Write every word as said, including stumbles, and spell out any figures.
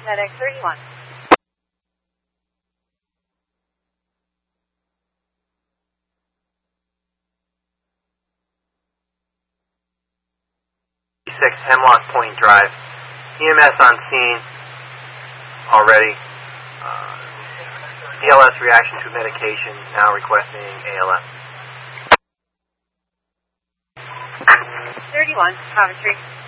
FedEx thirty-one. six Hemlock Point Drive. E M S on scene already. Uh, D L S reaction to medication, now requesting A L S. thirty-one, Coventry.